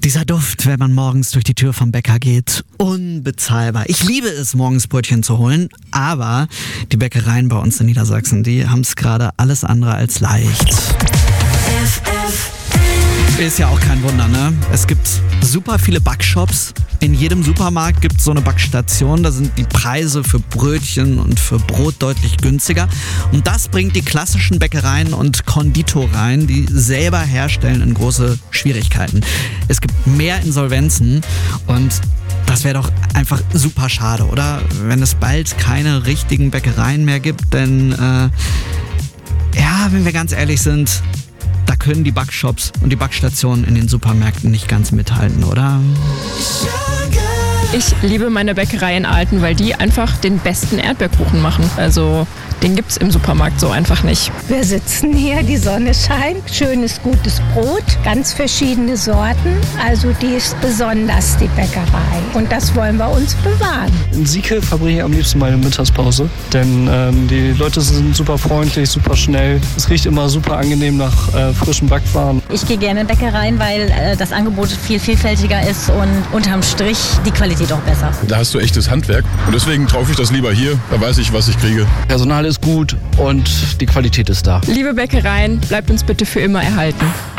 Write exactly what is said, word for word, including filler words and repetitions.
Dieser Duft, wenn man morgens durch die Tür vom Bäcker geht, unbezahlbar. Ich liebe es, morgens Brötchen zu holen, aber die Bäckereien bei uns in Niedersachsen, die haben es gerade alles andere als leicht. Ist ja auch kein Wunder, ne? Es gibt super viele Backshops. In jedem Supermarkt gibt es so eine Backstation. Da sind die Preise für Brötchen und für Brot deutlich günstiger. Und das bringt die klassischen Bäckereien und Konditoreien, die selber herstellen, in große Schwierigkeiten. Es gibt mehr Insolvenzen und das wäre doch einfach super schade, oder? Wenn es bald keine richtigen Bäckereien mehr gibt, denn äh, ja, wenn wir ganz ehrlich sind, da können die Backshops und die Backstationen in den Supermärkten nicht ganz mithalten, oder? Ich liebe meine Bäckerei in Alten, weil die einfach den besten Erdbeerkuchen machen. Also den gibt's im Supermarkt so einfach nicht. Wir sitzen hier, die Sonne scheint, schönes, gutes Brot, ganz verschiedene Sorten. Also die ist besonders, die Bäckerei. Und das wollen wir uns bewahren. In Sieke verbringe ich am liebsten meine Mittagspause, denn ähm, die Leute sind super freundlich, super schnell. Es riecht immer super angenehm nach äh, frischem Backwaren. Ich gehe gerne in Bäckereien, weil äh, das Angebot viel vielfältiger ist und unterm Strich die Qualität auch besser. Da hast du echtes Handwerk und deswegen kaufe ich das lieber hier, da weiß ich, was ich kriege. Personal ist gut und die Qualität ist da. Liebe Bäckereien, bleibt uns bitte für immer erhalten.